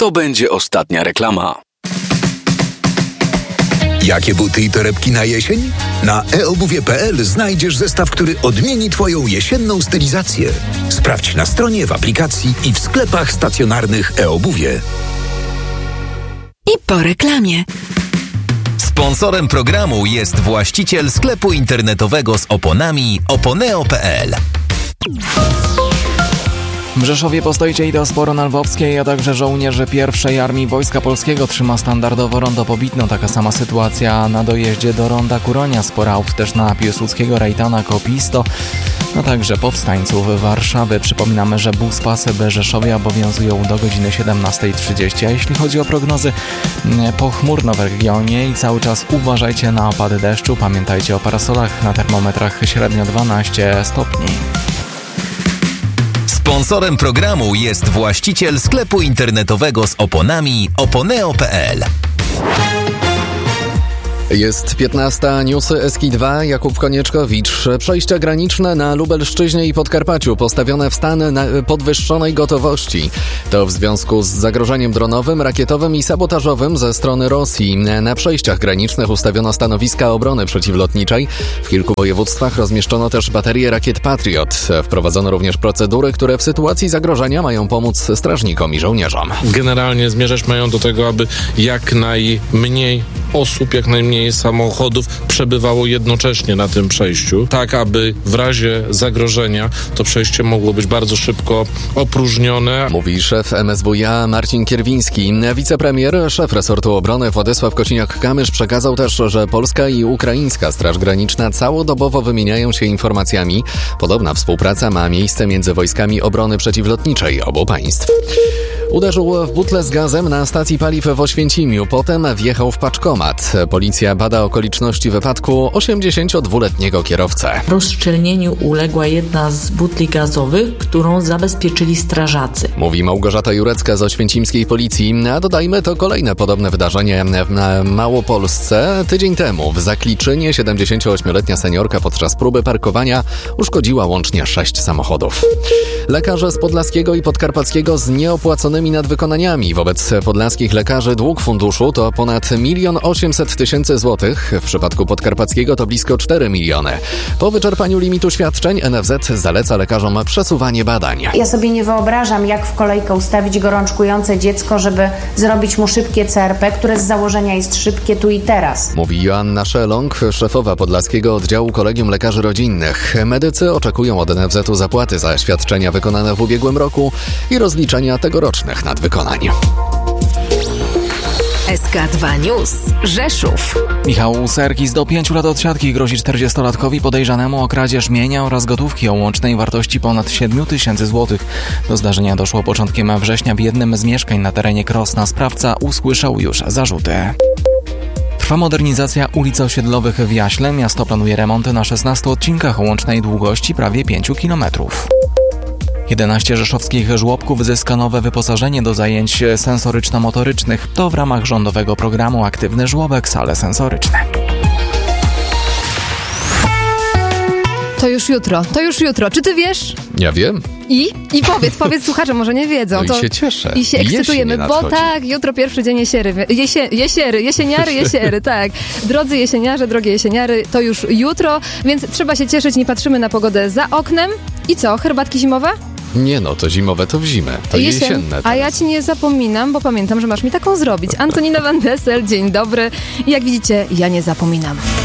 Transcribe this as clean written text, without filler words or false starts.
to będzie ostatnia reklama. Jakie buty i torebki na jesień? Na eobuwie.pl znajdziesz zestaw, który odmieni Twoją jesienną stylizację. Sprawdź na stronie, w aplikacji i w sklepach stacjonarnych eobuwie. I po reklamie. Sponsorem programu jest właściciel sklepu internetowego z oponami oponeo.pl. W Rzeszowie postoicie i do sporo na Lwowskiej, a także żołnierze pierwszej Armii Wojska Polskiego trzyma standardowo rondo Pobitno. Taka sama sytuacja na dojeździe do ronda Kuronia. Spora aut też na Piłsudskiego, Rejtana, Kopisto, a także powstańców Warszawy. Przypominamy, że buspasy w Rzeszowie obowiązują do godziny 17:30. A jeśli chodzi o prognozy, pochmurno w regionie i cały czas uważajcie na opady deszczu. Pamiętajcie o parasolach, na termometrach średnio 12 stopni. Sponsorem programu jest właściciel sklepu internetowego z oponami oponeo.pl. Jest 15, newsy SK2, Jakub Konieczkowicz. Przejścia graniczne na Lubelszczyźnie i Podkarpaciu postawione w stan podwyższonej gotowości. To w związku z zagrożeniem dronowym, rakietowym i sabotażowym ze strony Rosji. Na przejściach granicznych ustawiono stanowiska obrony przeciwlotniczej. W kilku województwach rozmieszczono też baterie rakiet Patriot. Wprowadzono również procedury, które w sytuacji zagrożenia mają pomóc strażnikom i żołnierzom. Generalnie zmierzać mają do tego, aby jak najmniej osób, jak najmniej samochodów przebywało jednocześnie na tym przejściu, tak aby w razie zagrożenia to przejście mogło być bardzo szybko opróżnione. Mówi szef MSWiA Marcin Kierwiński. Wicepremier, szef resortu obrony Władysław Kosiniak-Kamysz przekazał też, że polska i ukraińska Straż Graniczna całodobowo wymieniają się informacjami. Podobna współpraca ma miejsce między wojskami obrony przeciwlotniczej obu państw. Uderzył w butlę z gazem na stacji paliw w Oświęcimiu, potem wjechał w paczkomat. Policja bada okoliczności wypadku 82-letniego kierowcę. Rozszczelnieniu uległa jedna z butli gazowych, którą zabezpieczyli strażacy. Mówi Małgorzata Jurecka z oświęcimskiej policji. A dodajmy, to kolejne podobne wydarzenie w Małopolsce. Tydzień temu w Zakliczynie 78-letnia seniorka podczas próby parkowania uszkodziła łącznie 6 samochodów. Lekarze z Podlaskiego i Podkarpackiego z nieopłaconymi nadwykonaniami. Wobec podlaskich lekarzy dług funduszu to ponad 1 800 000 złotych. W przypadku Podkarpackiego to blisko 4 miliony. Po wyczerpaniu limitu świadczeń NFZ zaleca lekarzom przesuwanie badań. Ja sobie nie wyobrażam, jak w kolejkę ustawić gorączkujące dziecko, żeby zrobić mu szybkie CRP, które z założenia jest szybkie tu i teraz. Mówi Joanna Szelong, szefowa Podlaskiego Oddziału Kolegium Lekarzy Rodzinnych. Medycy oczekują od NFZ-u zapłaty za świadczenia wykonane w ubiegłym roku i rozliczenia tegorocznych nadwykonań. SK2 News. Rzeszów. Michał Serkis do 5 lat odsiadki grozi 40-latkowi podejrzanemu o kradzież mienia oraz gotówki o łącznej wartości ponad 7 000 złotych. Do zdarzenia doszło początkiem września w jednym z mieszkań na terenie Krosna. Sprawca usłyszał już zarzuty. Trwa modernizacja ulic osiedlowych w Jaśle. Miasto planuje remonty na 16 odcinkach o łącznej długości prawie 5 kilometrów. 11 rzeszowskich żłobków zyska nowe wyposażenie do zajęć sensoryczno-motorycznych. To w ramach rządowego programu Aktywny Żłobek, sale sensoryczne. To już jutro. Czy ty wiesz? Ja wiem. I powiedz słuchaczom, może nie wiedzą. No i się cieszę. I się ekscytujemy, bo tak, jutro pierwszy dzień jesieniary, tak. Drodzy jesieniarze, drogie jesieniary, to już jutro, więc trzeba się cieszyć, nie patrzymy na pogodę za oknem. I co, herbatki zimowe? Nie no, to zimowe to w zimę, to jesienne. Teraz. A ja ci nie zapominam, bo pamiętam, że masz mi taką zrobić. Antonina Van Dessel, dzień dobry. I jak widzicie, ja nie zapominam.